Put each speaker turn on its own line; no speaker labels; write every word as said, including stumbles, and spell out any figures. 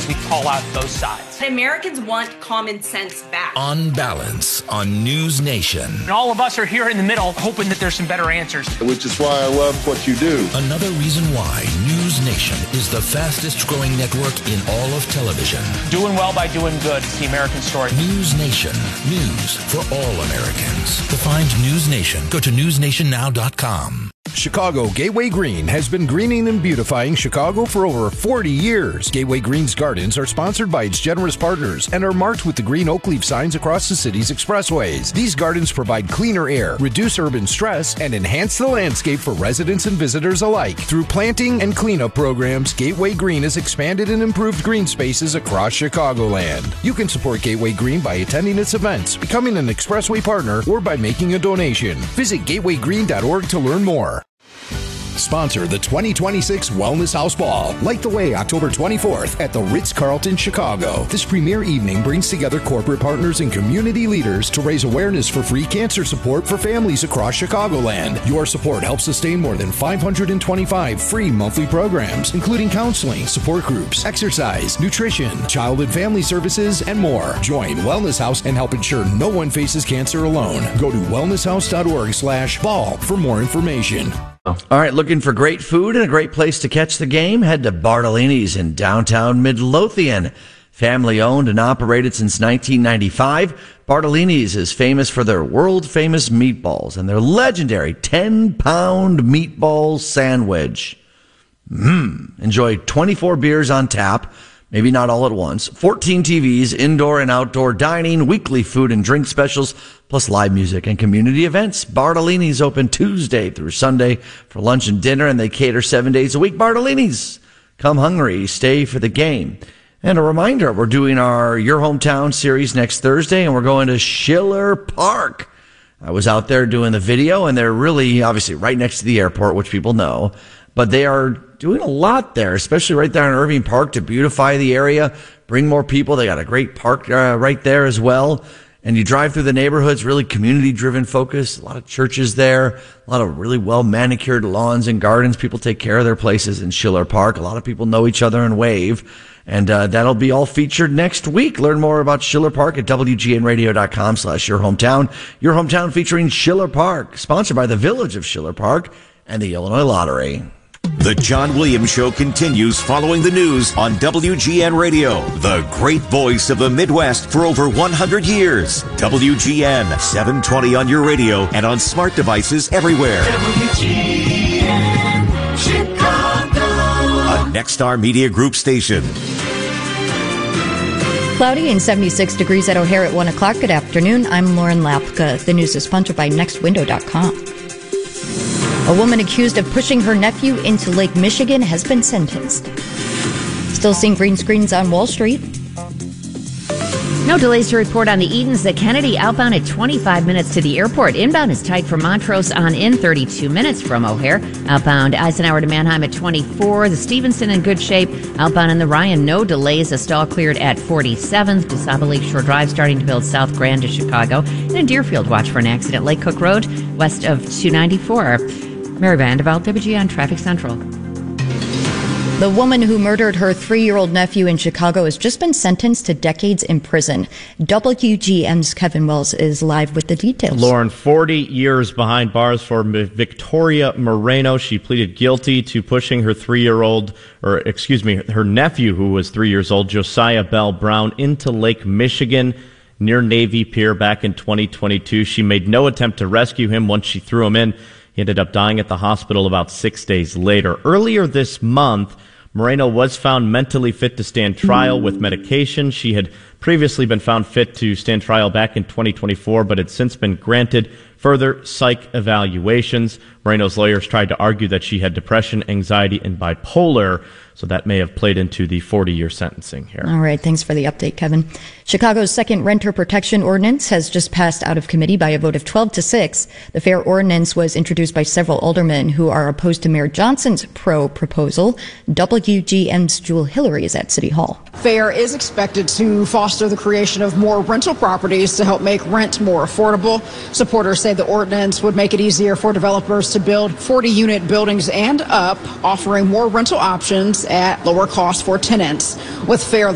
we call out both sides.
Americans want common sense back.
On Balance on News Nation.
And all of us are here in the middle hoping that there's some better answers.
Which is why I love what you do.
Another reason why News Nation is the fastest growing network in all of television.
Doing well by doing good. It's the American story.
News Nation. News for all Americans. To find News Nation, go to news nation now dot com.
Chicago Gateway Green has been greening and beautifying Chicago for over forty years. Gateway Green's gardens are sponsored by its generous partners and are marked with the green oak leaf signs across the city's expressways. These gardens provide cleaner air, reduce urban stress, and enhance the landscape for residents and visitors alike. Through planting and cleanup programs, Gateway Green has expanded and improved green spaces across Chicagoland. You can support Gateway Green by attending its events, becoming an expressway partner, or by making a donation. Visit gateway green dot org to learn more. Sponsor the twenty twenty-six Wellness House Ball. Light the way October twenty-fourth at the Ritz-Carlton, Chicago. This premier evening brings together corporate partners and community leaders to raise awareness for free cancer support for families across Chicagoland. Your support helps sustain more than five hundred twenty-five free monthly programs, including counseling, support groups, exercise, nutrition, child and family services, and more. Join Wellness House and help ensure no one faces cancer alone. Go to wellness house dot org slash ball for more information.
All right, looking for great food and a great place to catch the game? Head to Bartolini's in downtown Midlothian. Family owned and operated since nineteen ninety-five, Bartolini's is famous for their world-famous meatballs and their legendary ten-pound meatball sandwich. Mmm. Enjoy twenty-four beers on tap, maybe not all at once, fourteen T Vs, indoor and outdoor dining, weekly food and drink specials, plus live music and community events. Bartolini's open Tuesday through Sunday for lunch and dinner, and they cater seven days a week. Bartolini's. Come hungry, stay for the game. And a reminder, we're doing our Your Hometown series next Thursday, and we're going to Schiller Park. I was out there doing the video, and they're really, obviously, right next to the airport, which people know. But they are doing a lot there, especially right there in Irving Park to beautify the area, bring more people. They got a great park uh, right there as well. And you drive through the neighborhoods, really community-driven focus, a lot of churches there, a lot of really well-manicured lawns and gardens. People take care of their places in Schiller Park. A lot of people know each other and wave. And uh, that'll be all featured next week. Learn more about Schiller Park at W G N radio dot com slash your hometown. Your Hometown featuring Schiller Park, sponsored by the Village of Schiller Park and the Illinois Lottery.
The John Williams Show continues following the news on W G N Radio, the great voice of the Midwest for over one hundred years. W G N, seven twenty on your radio and on smart devices everywhere. W G N Chicago, a Nexstar Media Group station.
Cloudy and seventy-six degrees at O'Hare at one o'clock. Good afternoon. I'm Lauren Lapka. The news is sponsored by next window dot com. A woman accused of pushing her nephew into Lake Michigan has been sentenced. Still seeing green screens on Wall Street.
No delays to report on the Edens. The Kennedy outbound at twenty-five minutes to the airport. Inbound is tight from Montrose on in, thirty-two minutes from O'Hare. Outbound Eisenhower to Manheim at twenty-four. The Stevenson in good shape. Outbound in the Ryan, no delays. A stall cleared at forty-seventh. DeSable Lakeshore Drive starting to build South Grand to Chicago. And in Deerfield, watch for an accident. Lake Cook Road, west of two ninety-four. Mary Vanderbilt, W G N Traffic Central.
The woman who murdered her three-year-old nephew in Chicago has just been sentenced to decades in prison. W G N's Kevin Wells is live with the details.
Lauren, forty years behind bars for Victoria Moreno. She pleaded guilty to pushing her three-year-old, or excuse me, her nephew, who was three years old, Josiah Bell Brown, into Lake Michigan near Navy Pier back in twenty twenty-two. She made no attempt to rescue him once she threw him in. He ended up dying at the hospital about six days later. Earlier this month, Moreno was found mentally fit to stand trial with medication. She had previously been found fit to stand trial back in twenty twenty-four, but had since been granted further psych evaluations. Moreno's lawyers tried to argue that she had depression, anxiety, and bipolar, so that may have played into the forty-year sentencing here.
All right, thanks for the update, Kevin. Chicago's second renter protection ordinance has just passed out of committee by a vote of twelve to six. The fair ordinance was introduced by several aldermen who are opposed to Mayor Johnson's pro-proposal. W G N's Jewel Hillary is at City Hall.
Fair is expected to foster the creation of more rental properties to help make rent more affordable. Supporters say the ordinance would make it easier for developers to build forty-unit buildings and up, offering more rental options at lower cost for tenants. With fair